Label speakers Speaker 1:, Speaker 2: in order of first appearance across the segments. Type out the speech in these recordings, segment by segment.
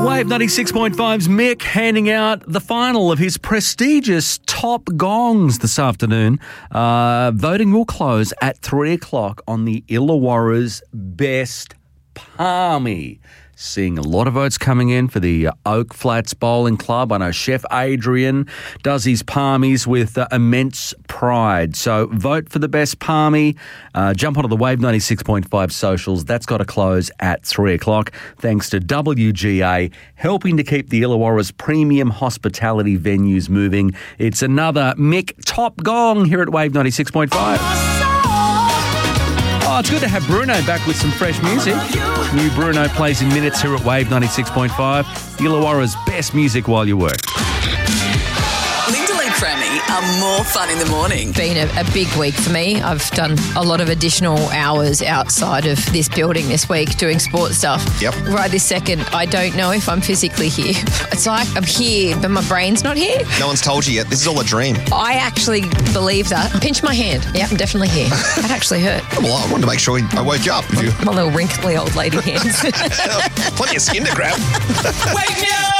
Speaker 1: Wave 96.5's Mick handing out the final of his prestigious Top Gongs this afternoon. Voting will close at 3 o'clock on the Illawarra's Best Palmy. Seeing a lot of votes coming in for the Oak Flats Bowling Club. I know Chef Adrian does his palmies with immense pride. So vote for the best palmy. Jump onto the Wave 96.5 socials. That's got to close at 3 o'clock. Thanks to WGA, helping to keep the Illawarra's premium hospitality venues moving. It's another Mick Top Gong here at Wave 96.5. Oh, it's good to have Bruno back with some fresh music. New Bruno plays in minutes here at Wave 96.5. Illawarra's best music while you work.
Speaker 2: Crammy are more fun in the morning.
Speaker 3: Been a big week for me. I've done a lot of additional hours outside of this building this week doing sports stuff.
Speaker 4: Yep.
Speaker 3: Right this second, I don't know if I'm physically here. It's like I'm here, but my brain's not here.
Speaker 4: No one's told you yet. This is all a dream.
Speaker 3: I actually believe that. Pinch my hand. Yeah, I'm definitely here. That actually hurt.
Speaker 4: Well, I wanted to make sure I woke you up.
Speaker 3: My little wrinkly old lady hands.
Speaker 4: Plenty of skin to grab.
Speaker 2: Wake me up!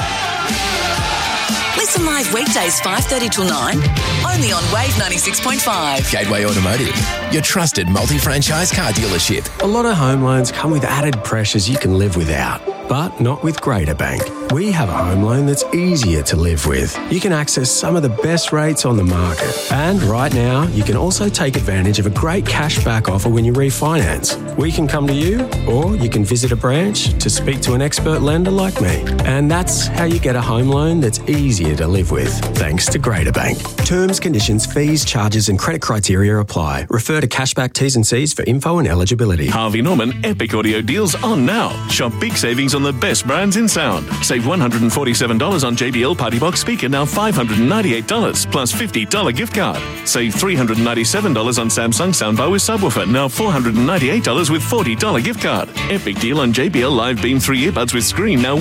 Speaker 2: Listen live weekdays 5:30 till 9, only on Wave 96.5.
Speaker 5: Gateway Automotive, your trusted multi-franchise car dealership.
Speaker 6: A lot of home loans come with added pressures you can live without, but not with Greater Bank. We have a home loan that's easier to live with. You can access some of the best rates on the market. And right now, you can also take advantage of a great cashback offer when you refinance. We can come to you, or you can visit a branch to speak to an expert lender like me. And that's how you get a home loan that's easier to live with, thanks to Greater Bank. Terms, conditions, fees, charges and credit criteria apply. Refer to cashback T's and C's for info and eligibility.
Speaker 7: Harvey Norman Epic Audio deals on now. Shop big savings on the best brands in sound. Save $147 on JBL Party Box speaker, now $598 plus $50 gift card. Save $397 on Samsung soundbar with subwoofer, now $498 with $40 gift card. Epic deal on JBL Live Beam 3 earbuds with screen, now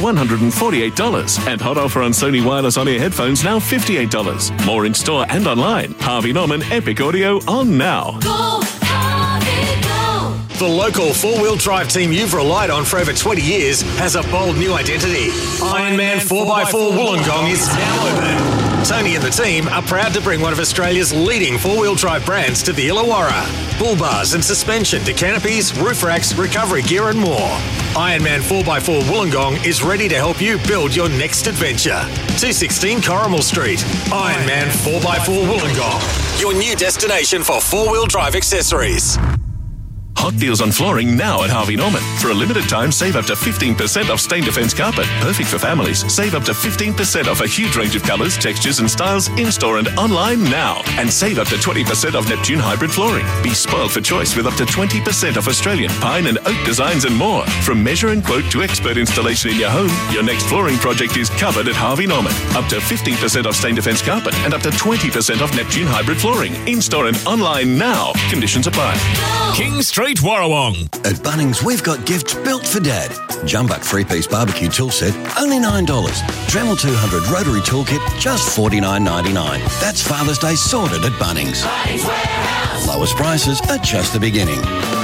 Speaker 7: $148. And hot offer on Sony wireless on-ear headphones, now $58. More in store and online. Harvey Norman Epic Audio on now.
Speaker 2: Go, Harvey, go!
Speaker 8: The local four-wheel drive team you've relied on for over 20 years has a bold new identity. Ironman 4x4 Wollongong is now open. Tony and the team are proud to bring one of Australia's leading four-wheel drive brands to the Illawarra. Bull bars and suspension to canopies, roof racks, recovery gear and more. Ironman 4x4 Wollongong is ready to help you build your next adventure. 216 Corrimal Street. Ironman 4x4 Wollongong, your new destination for four-wheel drive accessories.
Speaker 7: Hot deals on flooring now at Harvey Norman. For a limited time, save up to 15% off stain defense carpet. Perfect for families. Save up to 15% off a huge range of colours, textures and styles in-store and online now. And save up to 20% off Neptune hybrid flooring. Be spoiled for choice with up to 20% off Australian pine and oak designs and more. From measure and quote to expert installation in your home, your next flooring project is covered at Harvey Norman. Up to 15% off stain defense carpet and up to 20% off Neptune hybrid flooring. In-store and online now. Conditions apply.
Speaker 5: King Street, Warrawong.
Speaker 9: At Bunnings, we've got gifts built for Dad. Jumbuck 3-piece barbecue tool set, only $9. Dremel 200 rotary toolkit, just $49.99. That's Father's Day sorted at Bunnings.
Speaker 2: Bunnings Warehouse.
Speaker 9: Lowest prices are just the beginning.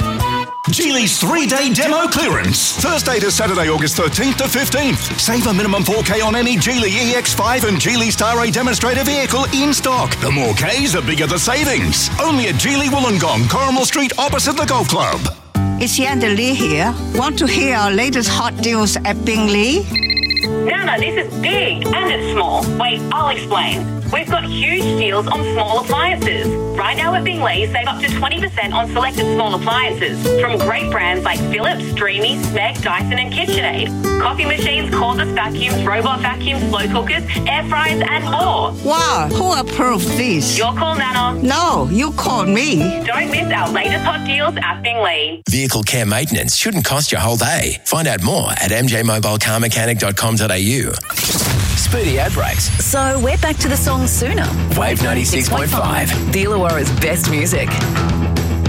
Speaker 8: Geely's 3-day demo clearance.
Speaker 10: Thursday to Saturday, August 13th to 15th. Save a minimum 4K on any Geely EX5 and Geely Star A demonstrator vehicle in stock. The more Ks, the bigger the savings. Only at Geely Wollongong, Corrimal Street, opposite the Golf Club.
Speaker 11: It's Yanda Lee here. Want to hear our latest hot deals at Bingley?
Speaker 12: No, this is big and it's small. Wait, I'll explain. We've got huge deals on small appliances. Right now at Bingley, save up to 20% on selected small appliances from great brands like Philips, Dreamy, Smeg, Dyson and KitchenAid. Coffee machines, cordless vacuums, robot vacuums, slow cookers, air fryers and more.
Speaker 11: Wow, who approved this?
Speaker 12: Your call, Nana.
Speaker 11: No, you called me.
Speaker 12: Don't miss our latest hot deals at Bingley.
Speaker 5: Vehicle care maintenance shouldn't cost you a whole day. Find out more at mjmobilecarmechanic.com.au. Speedy ad breaks.
Speaker 2: So we're back to the song sooner.
Speaker 5: Wave 96.5.
Speaker 2: The Illawarra's best music.